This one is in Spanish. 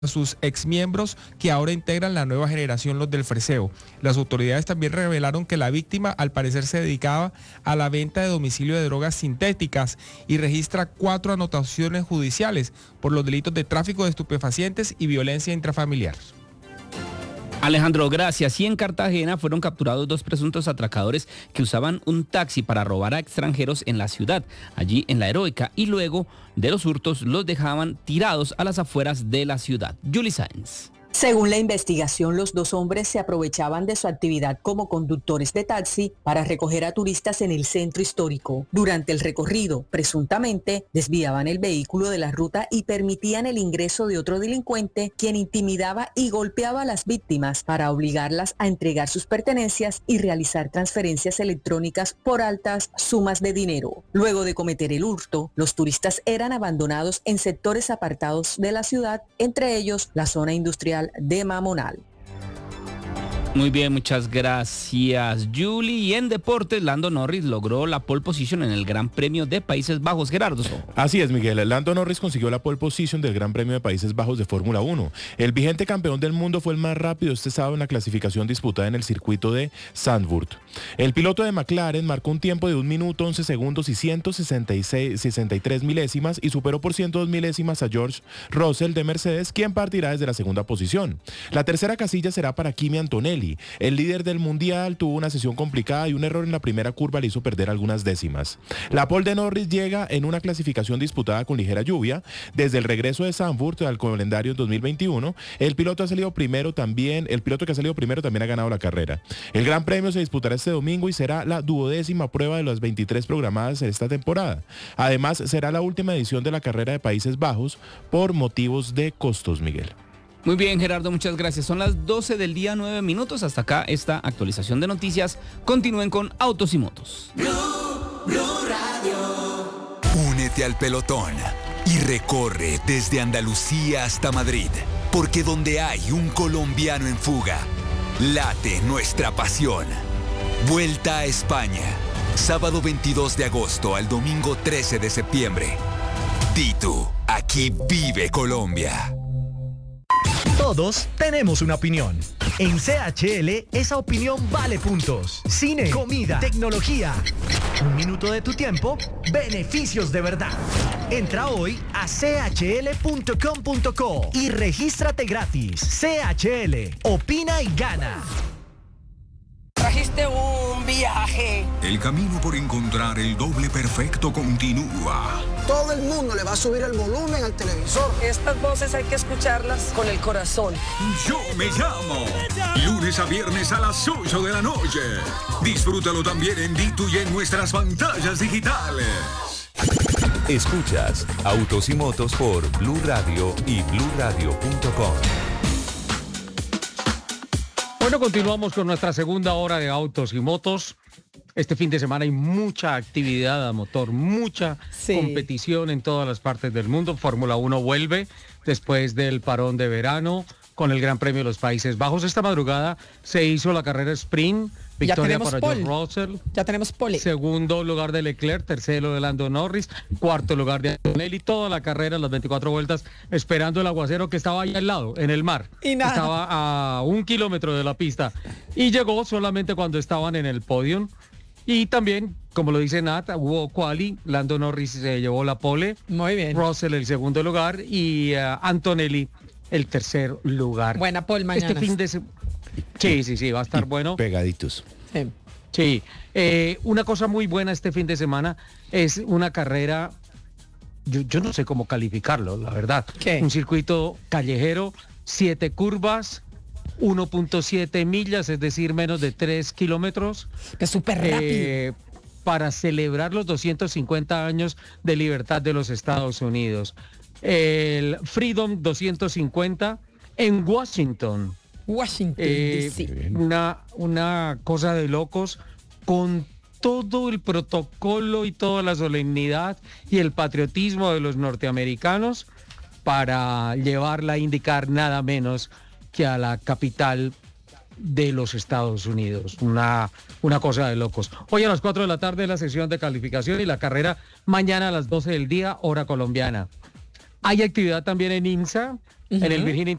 a sus exmiembros que ahora integran la nueva generación, los del Freseo. Las autoridades también revelaron que la víctima al parecer se dedicaba a la venta de domicilio de drogas sintéticas y registra 4 anotaciones judiciales por los delitos de tráfico de estupefacientes y violencia intrafamiliar. Alejandro, gracias. Y en Cartagena fueron capturados 2 presuntos atracadores que usaban un taxi para robar a extranjeros en la ciudad, allí en La Heroica, y luego de los hurtos los dejaban tirados a las afueras de la ciudad. Julie Sáenz. Según la investigación, los 2 hombres se aprovechaban de su actividad como conductores de taxi para recoger a turistas en el centro histórico. Durante el recorrido, presuntamente, desviaban el vehículo de la ruta y permitían el ingreso de otro delincuente, quien intimidaba y golpeaba a las víctimas para obligarlas a entregar sus pertenencias y realizar transferencias electrónicas por altas sumas de dinero. Luego de cometer el hurto, los turistas eran abandonados en sectores apartados de la ciudad, entre ellos la zona industrial de Mamonal. Muy bien, muchas gracias, Julie. Y en deportes, Lando Norris logró la pole position en el Gran Premio de Países Bajos. Gerardo. Así es, Miguel. Lando Norris consiguió la pole position del Gran Premio de Países Bajos de Fórmula 1. El vigente campeón del mundo fue el más rápido este sábado en la clasificación disputada en el circuito de Zandvoort. El piloto de McLaren marcó un tiempo de 1 minuto 11 segundos y 163 milésimas y superó por 102 milésimas a George Russell de Mercedes, quien partirá desde la segunda posición. La tercera casilla será para Kimi Antonelli. El líder del mundial tuvo una sesión complicada y un error en la primera curva le hizo perder algunas décimas. La pole de Norris llega en una clasificación disputada con ligera lluvia. Desde el regreso de Zandvoort al calendario en 2021, el piloto que ha salido primero también ha ganado la carrera. El Gran Premio se disputará este domingo y será la 12ª prueba de las 23 programadas en esta temporada. Además, será la última edición de la carrera de Países Bajos por motivos de costos, Miguel. Muy bien, Gerardo, muchas gracias. Son las 12 del día, 9 minutos. Hasta acá esta actualización de noticias. Continúen con Autos y Motos. Blue Radio. Únete al pelotón y recorre desde Andalucía hasta Madrid, porque donde hay un colombiano en fuga, late nuestra pasión. Vuelta a España, sábado 22 de agosto al domingo 13 de septiembre. Titu, aquí vive Colombia. Todos tenemos una opinión. En CHL, esa opinión vale puntos. Cine, comida, tecnología. 1 minuto de tu tiempo, beneficios de verdad. Entra hoy a chl.com.co y regístrate gratis. CHL, opina y gana. Trajiste un viaje. El camino por encontrar el doble perfecto continúa. Todo el mundo le va a subir el volumen al televisor. Estas voces hay que escucharlas con el corazón. Yo me llamo. Lunes a viernes a las 8 de la noche. Disfrútalo también en Ditu y en nuestras pantallas digitales. Escuchas Autos y Motos por Blue Radio y bluradio.com. Bueno, continuamos con nuestra segunda hora de Autos y Motos. Este fin de semana hay mucha actividad a motor, mucha competición en todas las partes del mundo. Fórmula 1 vuelve después del parón de verano con el Gran Premio de los Países Bajos. Esta madrugada se hizo la carrera sprint. Victoria para George Russell. Ya tenemos pole. Segundo lugar de Leclerc, tercero de Lando Norris, cuarto lugar de Antonelli. Toda la carrera, las 24 vueltas, esperando el aguacero que estaba ahí al lado, en el mar. Y nada. Estaba a 1 kilómetro de la pista. Y llegó solamente cuando estaban en el podium. Y también, como lo dice Nat, hubo quali. Lando Norris se llevó la pole. Muy bien. Russell el segundo lugar y Antonelli el tercer lugar. Buena pole mañana. Este fin de Sí, va a estar bueno. Pegaditos. Sí. Una cosa muy buena este fin de semana es una carrera, yo no sé cómo calificarlo, la verdad. ¿Qué? Un circuito callejero, 7 curvas, 1.7 millas, es decir, menos de 3 kilómetros. Es súper rápido. Para celebrar los 250 años de libertad de los Estados Unidos. El Freedom 250 en Washington. DC. Una cosa de locos, con todo el protocolo y toda la solemnidad y el patriotismo de los norteamericanos para llevarla a indicar nada menos que a la capital de los Estados Unidos. Una cosa de locos. Hoy a las 4 de la tarde la sesión de calificación y la carrera mañana a las 12 del día, hora colombiana. Hay actividad también en IMSA, en el Virginia